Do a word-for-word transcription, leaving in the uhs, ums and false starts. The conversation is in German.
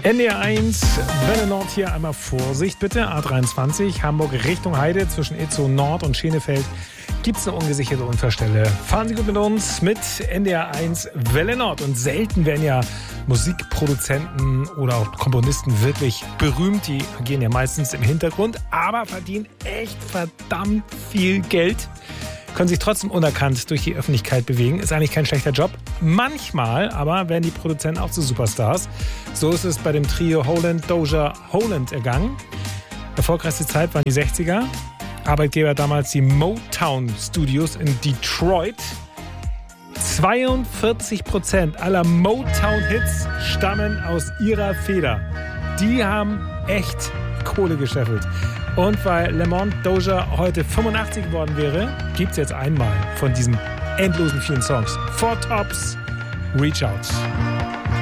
N D R eins, Welle Nord hier einmal Vorsicht bitte. A dreiundzwanzig, Hamburg Richtung Heide zwischen Itzehoe Nord und Schenefeld gibt es eine ungesicherte Unfallstelle. Fahren Sie gut mit uns mit N D R eins Welle Nord. Und selten werden ja Musikproduzenten oder auch Komponisten wirklich berühmt. Die agieren ja meistens im Hintergrund, aber verdienen echt verdammt viel Geld. Können sich trotzdem unerkannt durch die Öffentlichkeit bewegen. Ist eigentlich kein schlechter Job. Manchmal aber werden die Produzenten auch zu Superstars. So ist es bei dem Trio Holland, Doja, Holland ergangen. Erfolgreichste Zeit waren die sechziger. Arbeitgeber damals die Motown Studios in Detroit. zweiundvierzig Prozent aller Motown-Hits stammen aus ihrer Feder. Die haben echt Kohle gescheffelt. Und weil Lamont Doja heute fünfundachtzig geworden wäre, gibt es jetzt einmal von diesen endlosen vielen Songs. Four Tops, Reach Out.